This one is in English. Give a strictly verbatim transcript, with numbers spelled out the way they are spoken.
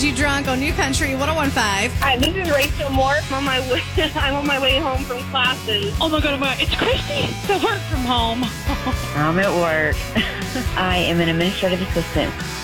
You Drunk on New Country one oh one five. Hi, this is Rachel Moore. I'm on my way, I'm on my way home from classes. Oh my God, oh my God. It's Christy. I work from home. I'm at work. I am an administrative assistant.